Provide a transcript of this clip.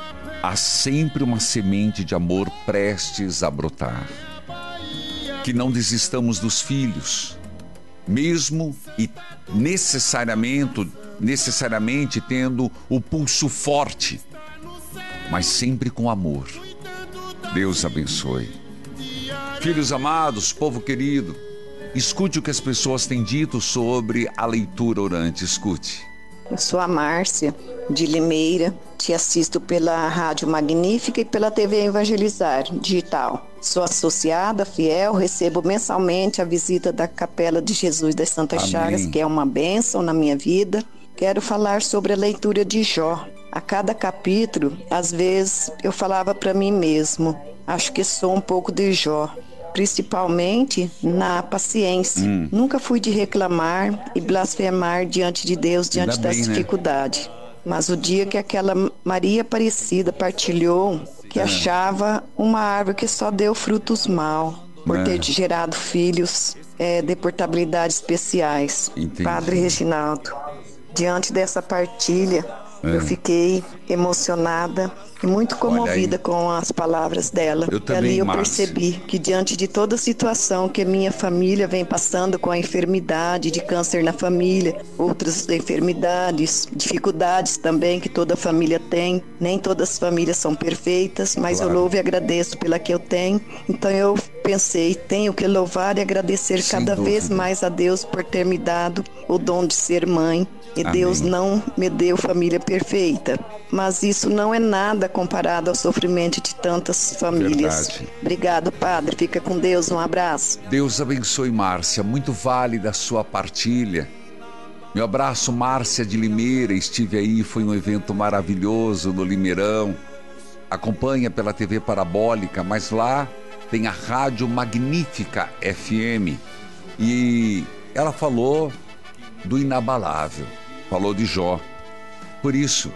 há sempre uma semente de amor prestes a brotar. Que não desistamos dos filhos, mesmo e necessariamente tendo o pulso forte, mas sempre com amor. Deus abençoe. Filhos amados, povo querido, escute o que as pessoas têm dito sobre a leitura orante. Escute. Eu sou a Márcia, de Limeira. Te assisto pela Rádio Magnífica e pela TV Evangelizar Digital. Sou associada, fiel, recebo mensalmente a visita da Capela de Jesus das Santas Amém. Chagas, que é uma bênção na minha vida. Quero falar sobre a leitura de Jó. A cada capítulo, às vezes, eu falava para mim mesmo, acho que sou um pouco de Jó. Principalmente na paciência. Nunca fui de reclamar e blasfemar diante de Deus, diante das dificuldades. Mas o dia que aquela Maria Aparecida partilhou que achava uma árvore que só deu frutos mal, por ter gerado filhos de portabilidade especiais. Entendi. Padre Reginaldo, diante dessa partilha, eu fiquei emocionada e muito comovida com as palavras dela. Eu também, ali eu Márcia. percebi que diante de toda a situação que a minha família vem passando com a enfermidade de câncer na família, outras enfermidades, dificuldades também que toda família tem, nem todas as famílias são perfeitas, mas eu louvo e agradeço pela que eu tenho. Então eu pensei, tenho que louvar e agradecer cada vez mais a Deus por ter me dado o dom de ser mãe. E Amém. Deus não me deu família perfeita, mas isso não é nada comparado ao sofrimento de tantas famílias. Verdade. Obrigado, Padre. Fica com Deus. Um abraço. Deus abençoe, Márcia. Muito válida a sua partilha. Meu abraço, Márcia de Limeira. Estive aí, foi um evento maravilhoso no Limeirão. Acompanha pela TV Parabólica, mas lá tem a Rádio Magnífica FM. E ela falou do inabalável, falou de Jó. Por isso,